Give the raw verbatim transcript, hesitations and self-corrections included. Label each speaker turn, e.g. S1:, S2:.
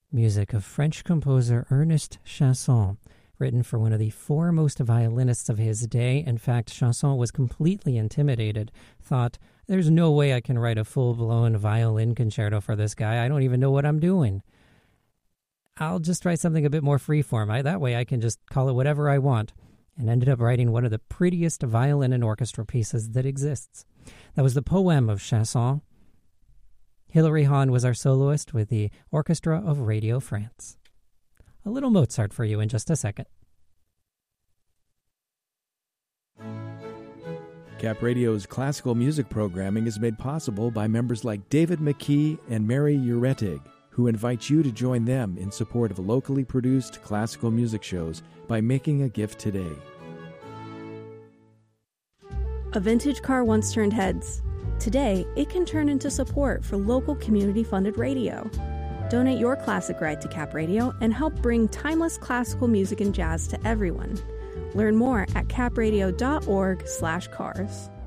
S1: music of French composer Ernest Chausson, written for one of the foremost violinists of his day. In fact, Chausson was completely intimidated, thought, there's no way I can write a full-blown violin concerto for this guy. I don't even know what I'm doing. I'll just write something a bit more freeform. I, that way I can just call it whatever I want. And ended up writing one of the prettiest violin and orchestra pieces that exists. That was the Poème of Chausson. Hilary Hahn was our soloist with the Orchestra of Radio France. A little Mozart for you in just a second.
S2: Cap Radio's classical music programming is made possible by members like David McKee and Mary Uretig, who invite you to join them in support of locally produced classical music shows by making a gift today.
S3: A vintage car once turned heads. Today, it can turn into support for local community-funded radio. Donate your classic ride to Cap Radio and help bring timeless classical music and jazz to everyone. Learn more at capradio dot org slash cars.